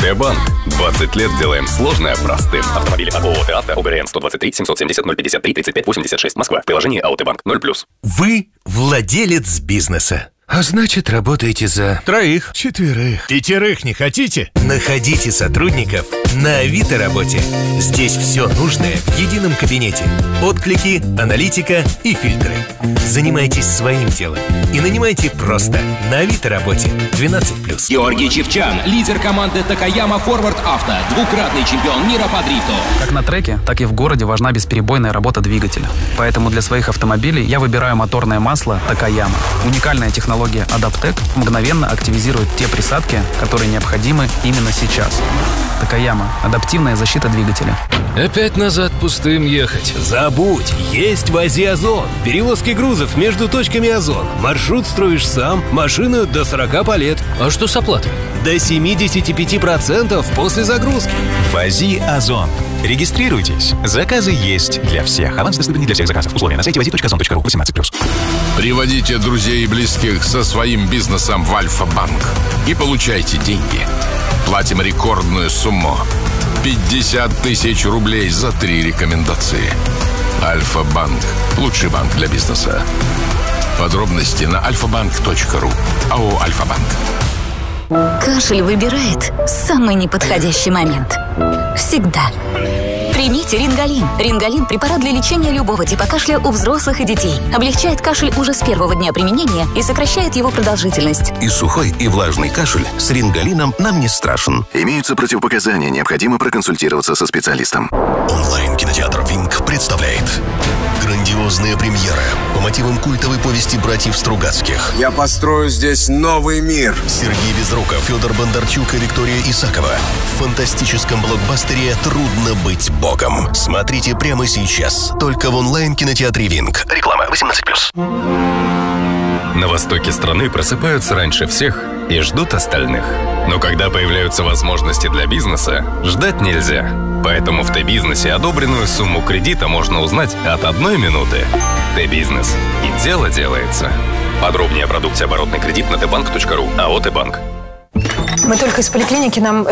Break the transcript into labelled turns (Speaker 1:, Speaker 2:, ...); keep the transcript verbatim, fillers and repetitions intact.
Speaker 1: Т-банк. двадцать лет делаем сложное простым. Автомобили от ООО «ТАВТО», ОГРН сто двадцать три семьсот семьдесят ноль пятьдесят три тридцать пять восемьдесят шесть, Москва. Приложение АО «Т-банк» ноль плюс.
Speaker 2: Вы владелец бизнеса. А значит, работаете за...
Speaker 3: Троих, четверых, пятерых не хотите?
Speaker 2: Находите сотрудников на Авито работе. Здесь все нужное в едином кабинете. Отклики, аналитика и фильтры. Занимайтесь своим делом и нанимайте просто на Авито работе. двенадцать плюс.
Speaker 4: Георгий Чивчян, лидер команды Такаяма Форвард Авто, двукратный чемпион мира по дрифту.
Speaker 5: Как на треке, так и в городе важна бесперебойная работа двигателя. Поэтому для своих автомобилей я выбираю моторное масло Такаяма. Уникальная технология Адаптек мгновенно активизирует те присадки, которые необходимы именно сейчас. Такаяма. Адаптивная защита двигателя.
Speaker 6: Опять назад пустым ехать.
Speaker 7: Забудь, есть в Азии Озон. Перевозки грузов между точками Озон. Маршрут строишь сам, машину до сорока по лет.
Speaker 6: А что с оплатой?
Speaker 7: До семьдесят пять процентов после загрузки.
Speaker 8: В Азии Озон. Регистрируйтесь. Заказы есть для всех. Аванс доступен не для всех заказов. Условия на сайте вази точка озон точка ру. восемнадцать плюс.
Speaker 9: Приводите друзей и близких со своим бизнесом в Альфа-банк и получайте деньги. Платим рекордную сумму – пятьдесят тысяч рублей за три рекомендации. Альфа-банк – лучший банк для бизнеса. Подробности на альфа банк точка ру. АО «Альфа-банк».
Speaker 10: Кашель выбирает самый неподходящий момент. Всегда. Примите Рингалин. Рингалин – препарат для лечения любого типа кашля у взрослых и детей. Облегчает кашель уже с первого дня применения и сокращает его продолжительность.
Speaker 11: И сухой, и влажный кашель с Рингалином нам не страшен. Имеются противопоказания, необходимо проконсультироваться со специалистом.
Speaker 12: Онлайн-кинотеатр «Винк» представляет грандиозные премьеры по мотивам культовой повести братьев Стругацких.
Speaker 13: Я построю здесь новый мир.
Speaker 12: Сергей Безруков, Федор Бондарчук и Виктория Исакова. В фантастическом блокбастере «Трудно быть богом». Смотрите прямо сейчас. Только в онлайн-кинотеатре «Винк». Реклама восемнадцать плюс.
Speaker 1: На востоке страны просыпаются раньше всех и ждут остальных. Но когда появляются возможности для бизнеса, ждать нельзя. Поэтому в Т-бизнесе одобренную сумму кредита можно узнать от одной минуты. Т-бизнес. И дело делается. Подробнее о продукте оборотный кредит на тэ банк точка ру. АО «Т-банк».
Speaker 14: Мы только из поликлиники, нам